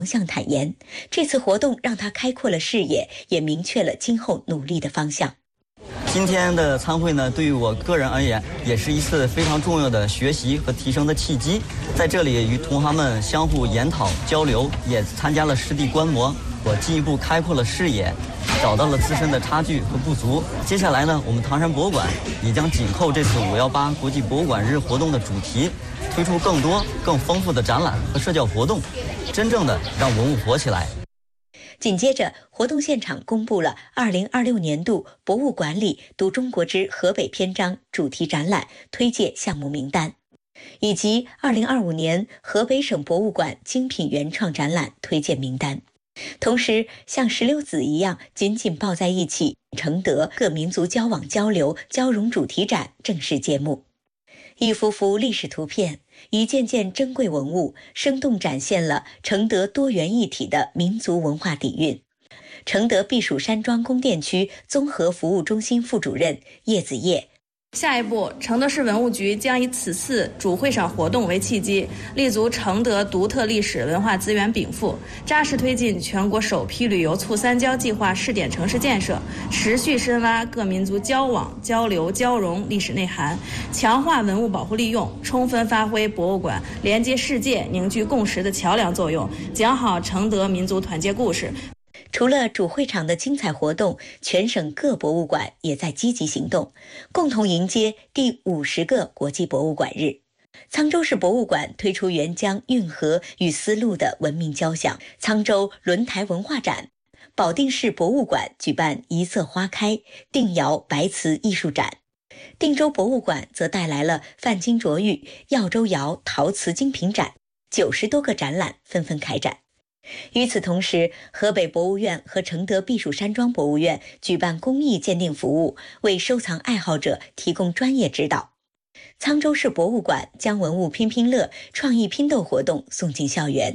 向坦言，这次活动让他开阔了视野，也明确了今后努力的方向。 今天的参会呢，对于我个人而言，也是一次非常重要的学习和提升的契机。在这里与同行们相互研讨交流，也参加了实地观摩，我进一步开阔了视野，找到了自身的差距和不足。接下来呢，我们唐山博物馆也将紧扣这次518国际博物馆日活动的主题，推出更多更丰富的展览和社交活动，真正的让文物活起来。 紧接着，活动现场公布了2026年度博物馆里读中国之河北篇章主题展览推介项目名单，以及2025年河北省博物馆精品原创展览推荐名单。同时，像石榴籽一样紧紧抱在一起，承德各民族交往交流交融主题展正式揭幕。一幅幅历史图片，一件件珍贵文物，生动展现了承德多元一体的民族文化底蕴。承德避暑山庄宫殿区综合服务中心副主任叶子叶， 下一步，承德市文物局将以此次主会场活动为契机，立足承德独特历史文化资源禀赋，扎实推进全国首批旅游促三交计划试点城市建设，持续深挖各民族交往、交流、交融历史内涵，强化文物保护利用，充分发挥博物馆连接世界、凝聚共识的桥梁作用，讲好承德民族团结故事。 除了主会场的精彩活动，全省各博物馆也在积极行动，共同迎接第50个国际博物馆日。沧州市博物馆推出沅江运河与丝路的文明交响沧州轮台文化展，保定市博物馆举办一色花开定窑白瓷艺术展，定州博物馆则带来了范金琢玉耀州窑陶瓷精品展，90多个展览纷纷开展。与此同时，河北博物院和承德避暑山庄博物院举办公益鉴定服务，为收藏爱好者提供专业指导。沧州市博物馆将文物拼拼乐创意拼斗活动送进校园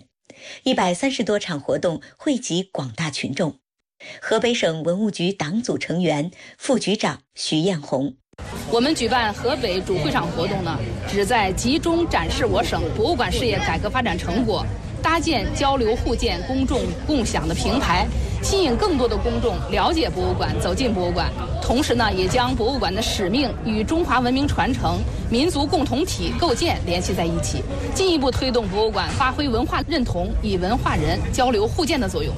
，130多场活动惠及广大群众。河北省文物局党组成员、副局长徐艳红， 我们举办河北主会场活动呢，旨在集中展示我省博物馆事业改革发展成果，搭建交流互鉴、公众共享的平台，吸引更多的公众了解博物馆、走进博物馆。同时呢，也将博物馆的使命与中华文明传承、民族共同体构建联系在一起，进一步推动博物馆发挥文化认同以文化人交流互鉴的作用。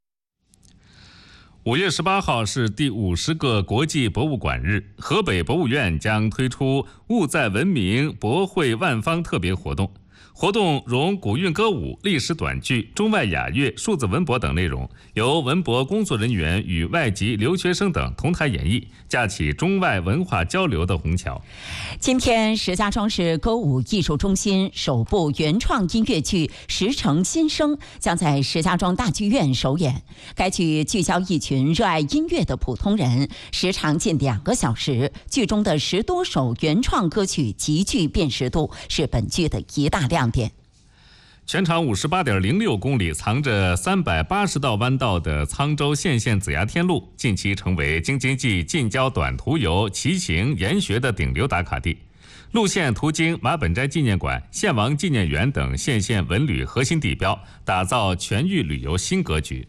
5月18号是第50个国际博物馆日，河北博物院将推出“物在文明，博汇万方”特别活动。活动融古韵歌舞、历史短剧、中外雅乐、数字文博等内容，由文博工作人员与外籍留学生等同台演绎，架起中外文化交流的虹桥。 今天，石家庄市歌舞艺术中心首部原创音乐剧《石城新生》将在石家庄大剧院首演。该剧聚焦一群热爱音乐的普通人，时长近2个小时，剧中的10多首原创歌曲极具辨识度，是本剧的一大亮点。 全长58.06公里，藏着380道弯道的沧州县子牙天路，近期成为京津冀近郊短途游、骑行、研学的顶流打卡地。路线途经马本斋纪念馆、献王纪念园等县文旅核心地标，打造全域旅游新格局。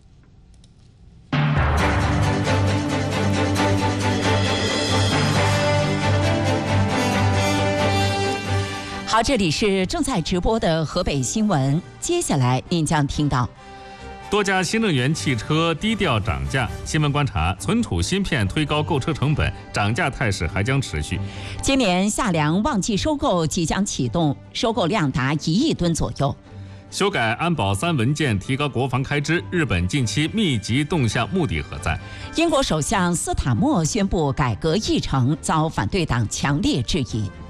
好，这里是正在直播的河北新闻，接下来您将听到多家新能源汽车低调涨价。新闻观察，存储芯片推高购车成本，涨价态势还将持续。 今年夏粮旺季收购即将启动，收购量达1亿吨左右。 修改安保3文件，提高国防开支，日本近期密集动向目的何在？ 英国首相斯塔默宣布改革议程，遭反对党强烈质疑。